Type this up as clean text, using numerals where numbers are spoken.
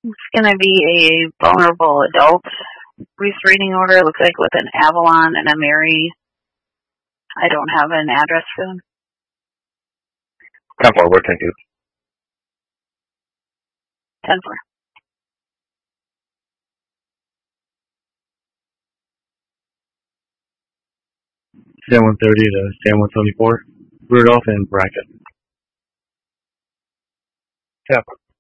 It's going to be a vulnerable adult restraining order. It looks like with an Avalon and a Mary. I don't have an address for them. 10-4, where can you? 10-4. Stand 130 to stand 174. Rudolph and Brackett. Yeah.